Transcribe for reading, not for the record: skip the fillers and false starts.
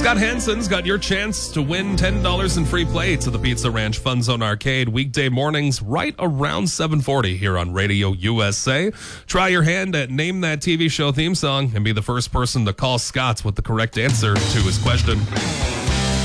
Scott Hansen's got your chance to win $10 in free play to the Pizza Ranch Fun Zone Arcade weekday mornings right around 7:40 here on Radio USA. Try your hand at Name That TV Show theme song and be the first person to call Scott with the correct answer to his question.